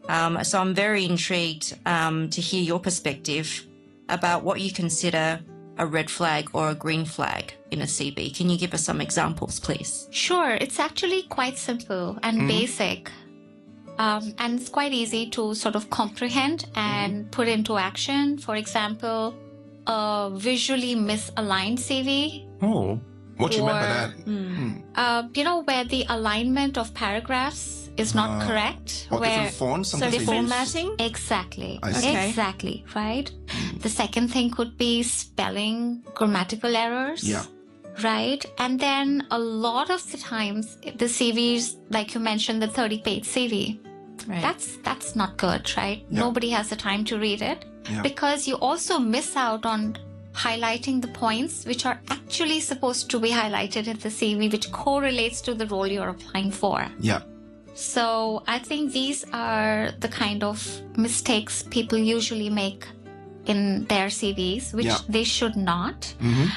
So I'm very intrigued to hear your perspective about what you consider a red flag or a green flag in a CV. Can you give us some examples, please? Sure. It's actually quite simple and basic. And it's quite easy to sort of comprehend and put into action. For example, a visually misaligned CV. Oh, what do you mean by that? Where the alignment of paragraphs is not correct. Or where different fonts? So sometimes they use- formatting? Exactly. I see. Exactly, right? The second thing could be spelling, grammatical errors. Yeah. Right? And then a lot of the times, the CVs, like you mentioned, the 30-page CV, Right. that's not good, right? Yeah. Nobody has the time to read it Yeah. because you also miss out on highlighting the points which are actually supposed to be highlighted in the CV, which correlates to the role you're applying for. Yeah. So I think these are the kind of mistakes people usually make in their CVs, which they should not.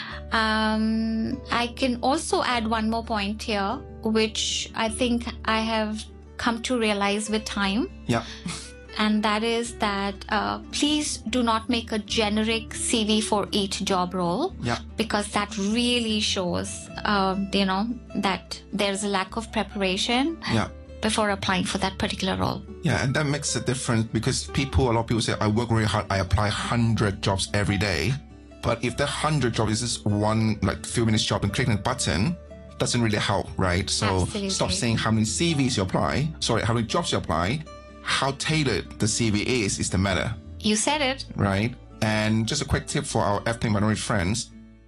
I can also add one more point here, which I think I have come to realize with time. Yeah. And that is that please do not make a generic CV for each job role. Yeah. Because that really shows, that there's a lack of preparation Yeah. before applying for that particular role. Yeah, and that makes a difference because a lot of people say, I work very hard, I apply 100 jobs every day. But if that 100 jobs is just one, few minutes job and clicking a button, doesn't really help, right? So Absolutely. stop saying how many CVs you apply, how many jobs you apply, how tailored the CV is the matter, You said it. right? And just a quick tip for our ethnic minority friends.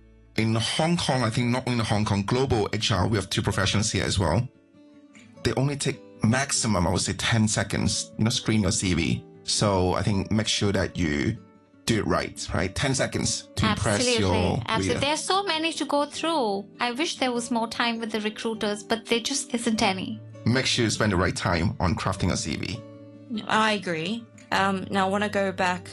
In Hong Kong, I think not only in Hong Kong, global HR, we have two professionals here as well. They only take maximum, I would say 10 seconds, screen your CV. So I think make sure that you do it right? 10 seconds to impress your reader. There's so many to go through. I wish there was more time with the recruiters, but there just isn't any. Make sure you spend the right time on crafting a CV. I agree. Now I want to go back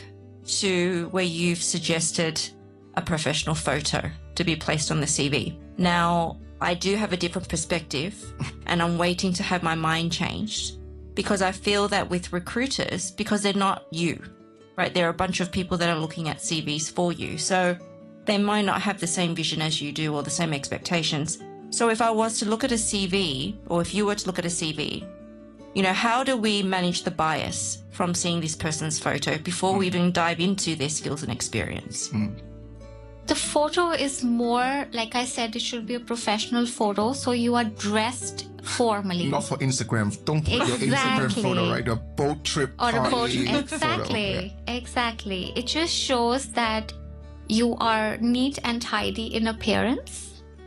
to where you've suggested a professional photo to be placed on the CV. Now, I do have a different perspective and I'm waiting to have my mind changed because I feel that with recruiters, because they're not you, right? There are a bunch of people that are looking at CVs for you. So they might not have the same vision as you do or the same expectations. So if I was to look at a CV, or if you were to look at a CV, how do we manage the bias from seeing this person's photo before we even dive into their skills and experience? The photo is more, like I said, it should be a professional photo. So you are dressed formally. Not for Instagram. Don't put your Instagram photo, right? A boat trip Or a boat. party Exactly. photo. Exactly. It just shows that you are neat and tidy in appearance.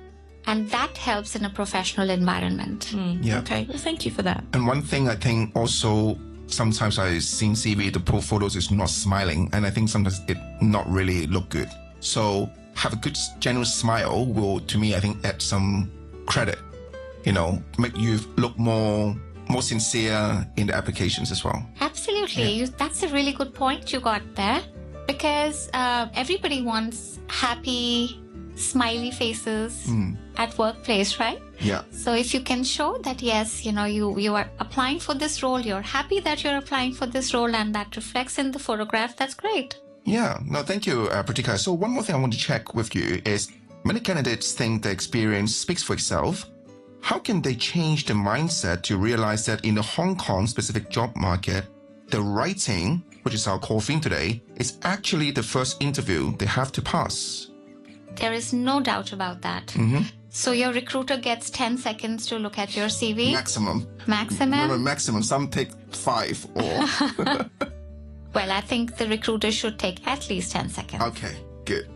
And that helps in a professional environment. Yeah. Okay, well, thank you for that. And one thing I think also, sometimes I've seen CV, the pro photos is not smiling. And I think sometimes it not really look good. So have a good, genuine smile will, to me, I think add some credit, make you look more sincere in the applications as well. Absolutely. Yeah. That's a really good point you got there. Because everybody wants happy, smiley faces at workplace, right? Yeah. So if you can show that, yes, you are applying for this role, you're happy that you're applying for this role and that reflects in the photograph, that's great. Yeah, no, thank you, Pratika. So one more thing I want to check with you is many candidates think the experience speaks for itself. How can they change their mindset to realize that in the Hong Kong specific job market, the writing, which is our core theme today, is actually the first interview they have to pass? There is no doubt about that. So your recruiter gets 10 seconds to look at your CV. Maximum. Maximum? Maximum. Some take 5 or... Well, I think the recruiter should take at least 10 seconds. Okay, good.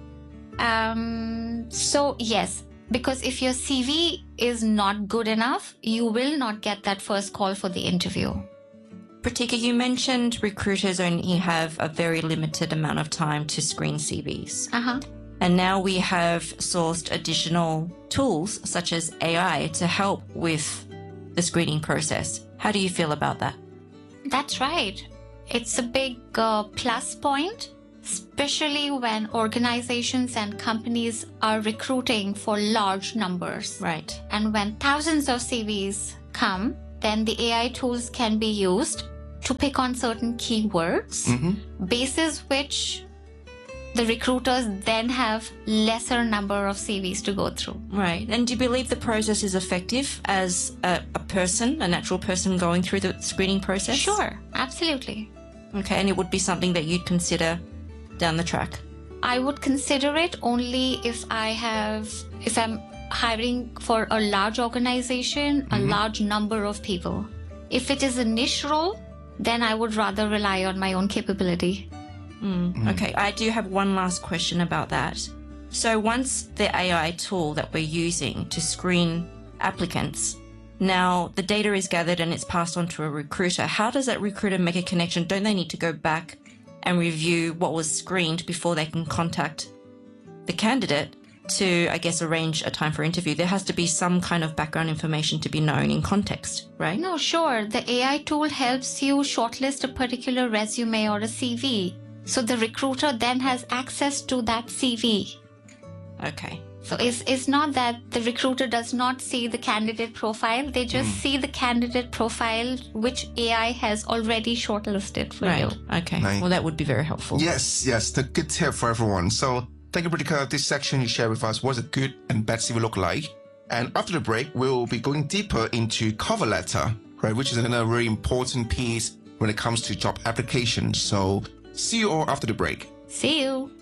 So yes, because if your CV is not good enough, you will not get that first call for the interview. Pratika, you mentioned recruiters only have a very limited amount of time to screen CVs. And now we have sourced additional tools such as AI to help with the screening process. How do you feel about that? That's right. It's a big plus point, especially when organizations and companies are recruiting for large numbers. Right. And when thousands of CVs come, then the AI tools can be used to pick on certain keywords, basis which the recruiters then have lesser number of CVs to go through. Right. And do you believe the process is effective as a person, a natural person going through the screening process? Sure, absolutely. Okay, and it would be something that you'd consider down the track? I would consider it only if I'm hiring for a large organization, a large number of people. If it is a niche role, then I would rather rely on my own capability. Okay, I do have one last question about that. So once the AI tool that we're using to screen applicants, now the data is gathered and it's passed on to a recruiter, how does that recruiter make a connection? Don't they need to go back and review what was screened before they can contact the candidate to, I guess, arrange a time for interview? There has to be some kind of background information to be known in context, right? No, sure. The AI tool helps you shortlist a particular resume or a CV. So the recruiter then has access to that CV. Okay. So it's not that the recruiter does not see the candidate profile. They just see the candidate profile, which AI has already shortlisted for you. Okay. Right. Well, that would be very helpful. Yes, the good tip for everyone. So thank you, Pritika. This section you shared with us, what does a good and bad CV look like? And after the break, we'll be going deeper into cover letter, right, which is another very important piece when it comes to job applications. So see you all after the break. See you.